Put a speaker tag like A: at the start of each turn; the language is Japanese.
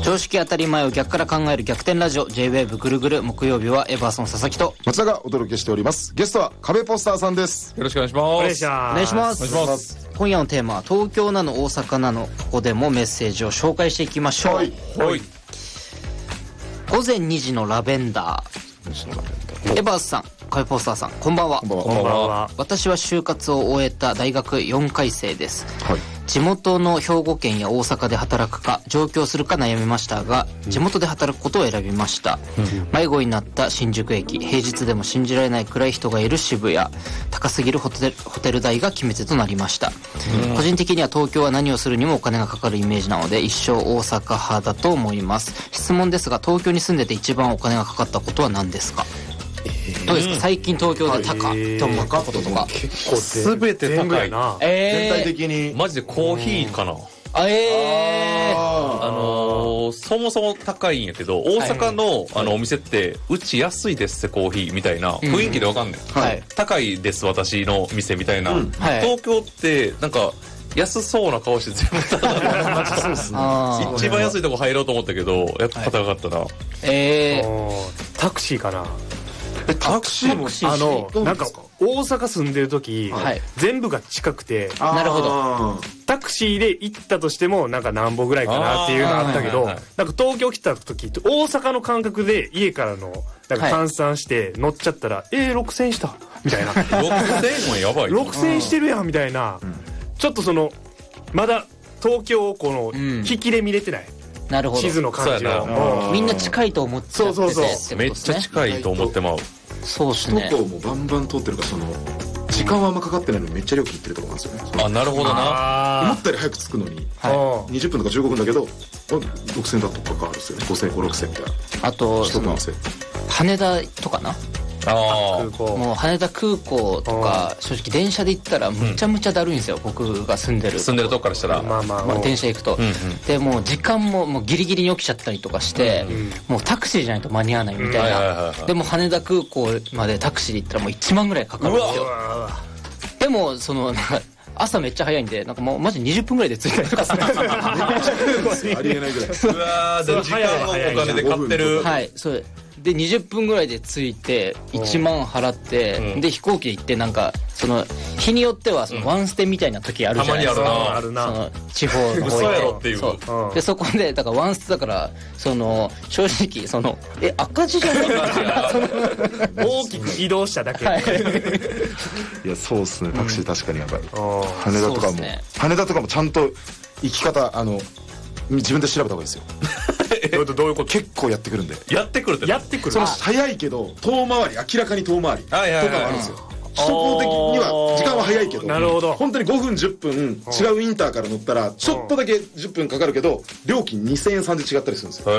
A: 常識当たり前を逆から考える逆転ラジオ J-WAVE ぐるぐる。木曜日はエバーソン佐々木と
B: 松田がお届けしております。ゲストは壁ポスターさんです。
C: よろしくお願いします。
A: お願いします。今夜のテーマは東京なの大阪なの、ここでもメッセージを紹介していきましょう。はい、はい、午前2時のラベンダー。エバースさん、壁ポスターさん、こんばんは。
C: こんばんは。
A: 私は就活を終えた大学4回生です。
B: はい。
A: 地元の兵庫県や大阪で働くか上京するか悩みましたが、地元で働くことを選びました。迷子になった新宿駅、平日でも信じられないくらい人がいる渋谷、高すぎるホテル代が決め手となりました。個人的には東京は何をするにもお金がかかるイメージなので一生大阪派だと思います。質問ですが、東京に住んでて一番お金がかかったことは何ですか？どうですか、最近東京で高って思ったこととか。
C: 結構全て高いな。
B: 全体的に
C: マジでコーヒーかな。そもそも高いんやけど、大阪のお店ってうち安いですってコーヒーみたいな雰囲気でわかんない、高いです私の店みたいな、東京ってなんか安そうな顔して全部高い。一番安いとこ入ろうと思ったけどやっぱ高かったな。
D: タクシーかな。
B: タクシーも
D: なんか大阪住んでる時、全部が近くて、
A: なるほど。
D: タクシーで行ったとしてもなんか何歩ぐらいかなっていうのあったけど、なんか東京来た時大阪の感覚で家からのなんか換算して乗っちゃったら6000円したみたいな。
C: 6000円もやばい。
D: 6000円してるやんみたいな。ちょっとまだ東京を引きで見れてない。
A: なるほど。
D: 地図の感じを
A: みんな近いと思っちゃってて。
D: そう
C: めっちゃ近いと思ってまう。
A: そうですね。
B: 首都高もバンバン通ってるから時間はあんまかかってないのにめっちゃ料金いってるとこなんですよね。
C: あ、なるほどな。
B: 思ったより早く着くのに20分とか15分だけど6000だとかかかるんですよね。5000、6000みたいな。
A: あと羽田とかな。もう羽田空港とか正直電車で行ったらむちゃむちゃだるいんですよ、僕が住んでる
C: とこからしたら。
A: 電車行くと、でもう時間もギリギリに起きちゃったりとかして、もうタクシーじゃないと間に合わないみたいな。でも羽田空港までタクシーで行ったらもう1万ぐらいかかるんですよ。でも朝めっちゃ早いんで、なんかもうマジ20分ぐらいで着いたりとかする。
B: ありえないぐらい。
C: うわー、で時間をお金で買ってる。
A: はい、そうで20分ぐらいで着いて1万払って、で飛行機で行って、なんか日によってはワンステみたいな時あるじゃないですか。
D: あるな。
A: 地方の方
C: 行って
A: でそこでだからワンステだから正直赤字じゃない
D: 大きく移動しただけ。
B: いやそうっすね。タクシー確かにやばい。羽田とかもちゃんと行き方自分で調べた方がいいですよ。
D: どういうこと？
B: 結構やってくるんで。
C: やってくる。
B: 早いけど遠回り、明らかに遠回りとかはあるんですよ。首都高的には時間は早いけど、
D: なるほど、
B: 本当に5分10分違うインターから乗ったらちょっとだけ10分かかるけど料金2000円3000円違ったりするんですよ。